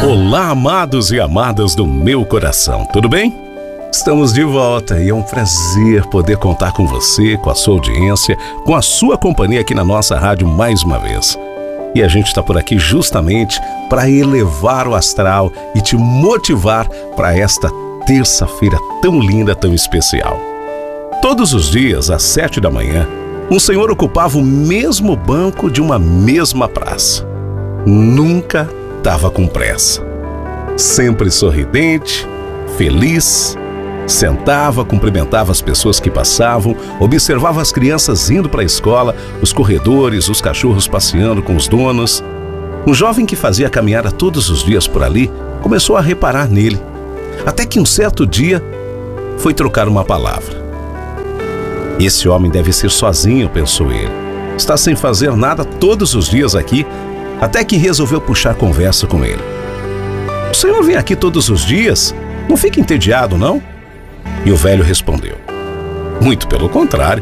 Olá, amados e amadas do meu coração, tudo bem? Estamos de volta e é um prazer poder contar com você, com a sua audiência, com a sua companhia aqui na nossa rádio mais uma vez. E a gente está por aqui justamente para elevar o astral e te motivar para esta terça-feira tão linda, tão especial. Todos os dias, às 7 da manhã, um senhor ocupava o mesmo banco de uma mesma praça. Nunca estava com pressa. Sempre sorridente, feliz, sentava, cumprimentava as pessoas que passavam, observava as crianças indo para a escola, os corredores, os cachorros passeando com os donos. Um jovem que fazia caminhada todos os dias por ali começou a reparar nele. Até que um certo dia foi trocar uma palavra. Esse homem deve ser sozinho, pensou ele. Está sem fazer nada todos os dias aqui, até que resolveu puxar conversa com ele. O senhor vem aqui todos os dias? Não fica entediado, não? E o velho respondeu: muito pelo contrário.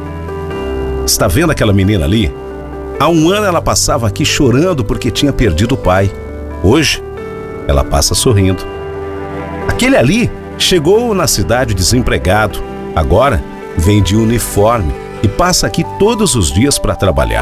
Está vendo aquela menina ali? Há um ano ela passava aqui chorando porque tinha perdido o pai. Hoje, ela passa sorrindo. Aquele ali chegou na cidade desempregado. Agora, vem de uniforme e passa aqui todos os dias para trabalhar.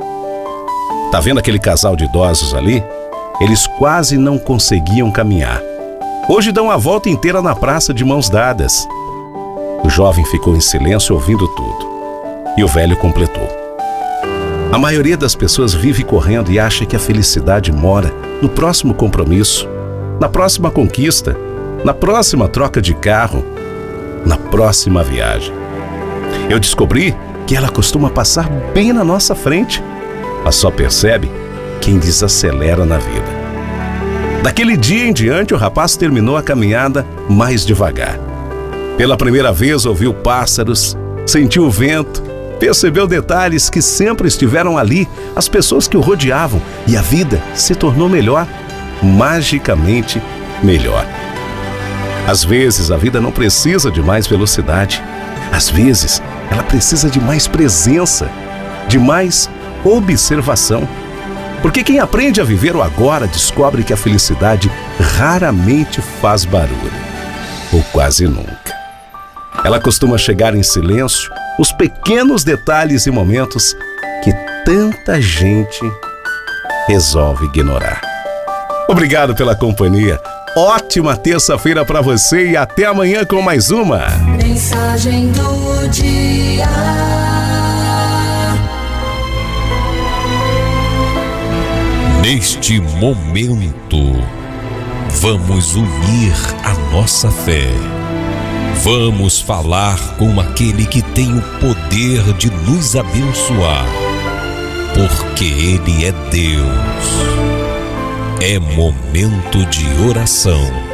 Tá vendo aquele casal de idosos ali? Eles quase não conseguiam caminhar. Hoje dão a volta inteira na praça de mãos dadas. O jovem ficou em silêncio ouvindo tudo. E o velho completou: a maioria das pessoas vive correndo e acha que a felicidade mora no próximo compromisso, na próxima conquista, na próxima troca de carro, na próxima viagem. Eu descobri que ela costuma passar bem na nossa frente, mas só percebe quem desacelera na vida. Daquele dia em diante, o rapaz terminou a caminhada mais devagar. Pela primeira vez ouviu pássaros, sentiu o vento, percebeu detalhes que sempre estiveram ali, as pessoas que o rodeavam, e a vida se tornou melhor, magicamente melhor. Às vezes a vida não precisa de mais velocidade. Às vezes ela precisa de mais presença, de mais observação. Porque quem aprende a viver o agora descobre que a felicidade raramente faz barulho, ou quase nunca. Ela costuma chegar em silêncio, os pequenos detalhes e momentos que tanta gente resolve ignorar. Obrigado pela companhia. Ótima terça-feira para você e até amanhã com mais uma Mensagem do Dia. Neste momento, vamos unir a nossa fé. Vamos falar com aquele que tem o poder de nos abençoar, porque Ele é Deus. É momento de oração.